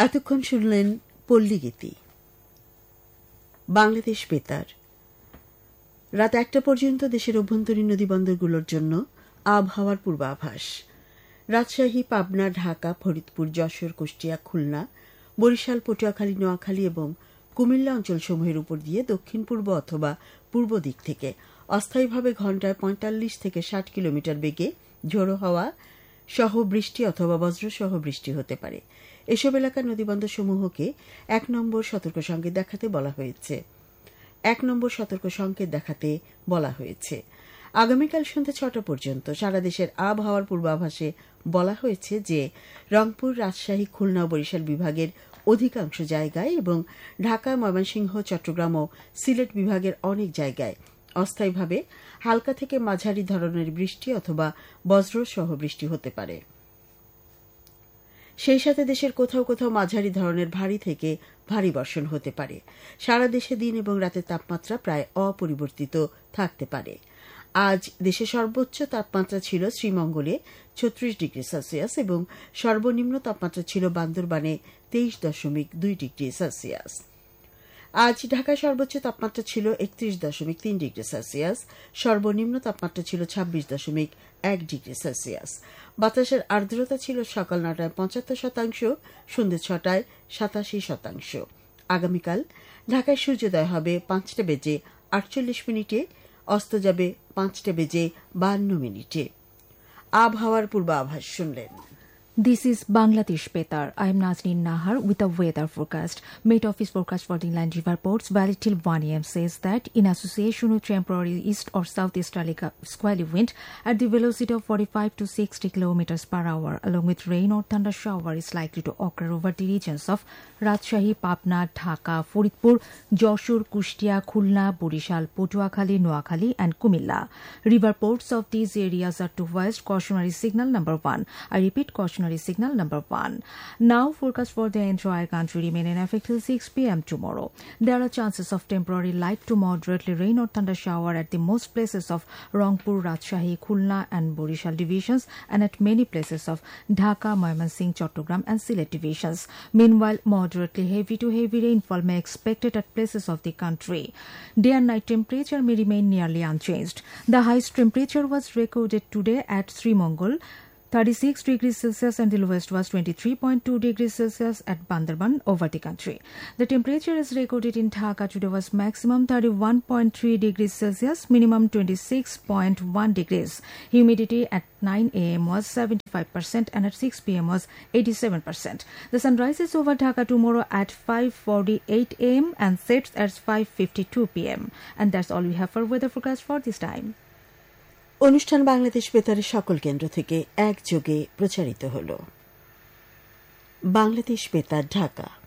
এতক্ষণ শুনলেন পল্লীগীতি। বাংলাদেশ বেতার। রাত 1টা পর্যন্ত দেশের অভ্যন্তরীণ নদীবন্দরগুলোর জন্য আবহাওয়ার পূর্বাভাস। রাজশাহী, পাবনা, ঢাকা, ফরিদপুর, যশোর, কুষ্টিয়া, খুলনা, বরিশাল, পটুয়াখালী, নোয়াখালী এবং কুমিল্লা অঞ্চলসমূহের উপর দিয়ে দক্ষিণ পূর্ব অথবা পূর্ব দিক থেকে অস্থায়ীভাবে ঘণ্টায় 45 থেকে 60 কিলোমিটার বেগে ঝোড়ো হাওয়া সহ বৃষ্টি অথবা বজ্রসহ বৃষ্টি হতে পারে। এসব এলাকার নদীবন্দরসমূহকে 1 নম্বর সতর্ক সংকেত দেখাতে বলা হয়েছে। আগামীকাল সন্ধ্যা 6টা পর্যন্ত সারা দেশের আবহাওয়ার পূর্বাভাসে বলা হয়েছে যে রংপুর, রাজশাহী, খুলনা ও বরিশাল বিভাগের অধিকাংশ জায়গায় এবং ঢাকা, ময়মনসিংহ, চট্টগ্রাম ও সিলেট বিভাগের অনেক জায়গায় অস্থায়ীভাবে হালকা থেকে মাঝারি ধরনের বৃষ্টি অথবা বজ্রসহ বৃষ্টি হতে পারে। সেই সাথে দেশের কোথাও কোথাও মাঝারি ধরনের ভারী থেকে ভারী বর্ষণ হতে পারে। সারা দেশে দিন এবং রাতের তাপমাত্রা প্রায় অপরিবর্তিত থাকতে পারে। আজ দেশে সর্বোচ্চ তাপমাত্রা ছিল শ্রীমঙ্গলে 36 ডিগ্রি সেলসিয়াস এবং সর্বনিম্ন তাপমাত্রা ছিল বান্দরবানে 23.2 ডিগ্রি সেলসিয়াস। আজ ঢাকায় সর্বোচ্চ তাপমাত্রা ছিল 31.3 ডিগ্রি সেলসিয়াস, সর্বনিম্ন তাপমাত্রা ছিল 26.1 ডিগ্রি সেলসিয়াস। বাতাসের আর্দ্রতা ছিল সকাল 9টায় 75%, সন্ধ্যে 6টায় 87%। আগামীকাল ঢাকায় সূর্যোদয় হবে 5টা বেজে 48 মিনিটে, অস্ত যাবে 5টা বেজে 52 মিনিটে। আবহাওয়ার পূর্বাভাস শুনলেন। This is Bangladesh Betar. I am Nazneen Nahar with the weather forecast. Met Office forecast for the inland river ports valid till 1 a.m. says that in association with temporary east or southeasterly squally wind at the velocity of 45 to 60 kilometers per hour, along with rain or thunder shower is likely to occur over the regions of Rajshahi, Pabna, Dhaka, Faridpur, Joshur, Kushtia, Khulna, Borishal, Patuakhali, Noakhali and Kumilla. River ports of these areas are to west cautionary signal number 1. I repeat, cautionary signal number 1. Now forecast for the entire country remain in effect till 6 p.m. tomorrow. There are chances of temporary light to moderately rain or thunder shower at the most places of Rangpur, Rajshahi, Khulna and Borishal divisions and at many places of Dhaka, Mymensingh, Chattogram and Sylhet divisions. Meanwhile, moderately heavy to heavy rainfall may expected at places of the country. Day and night temperature may remain nearly unchanged. The highest temperature was recorded today at Srimongol, 36 degrees Celsius, and the lowest was 23.2 degrees Celsius at Bandarban over the country. The temperature is recorded in Dhaka today was maximum 31.3 degrees Celsius, minimum 26.1 degrees. Humidity at 9 a.m. was 75% and at 6 p.m. was 87%. The sun rises over Dhaka tomorrow at 5:48 a.m. and sets at 5:52 p.m. And that's all we have for weather forecast for this time. অনুষ্ঠান বাংলাদেশ বেতারের সকল কেন্দ্র থেকে একযোগে প্রচারিত হল। বাংলাদেশ বেতার, ঢাকা।